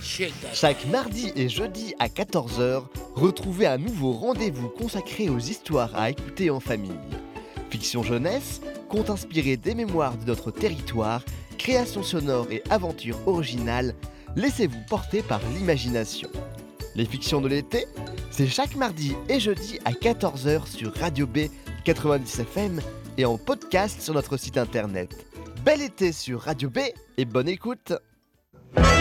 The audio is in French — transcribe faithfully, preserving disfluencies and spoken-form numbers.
shit. That... Chaque mardi et jeudi à quatorze heures, retrouvez un nouveau rendez-vous consacré aux histoires à écouter en famille. Fiction jeunesse, contes inspirés des mémoires de notre territoire, créations sonores et aventures originales, laissez-vous porter par l'imagination. Les fictions de l'été, c'est chaque mardi et jeudi à quatorze heures sur Radio B quatre-vingt-dix F M et en podcast sur notre site internet. Bel été sur Radio B et bonne écoute!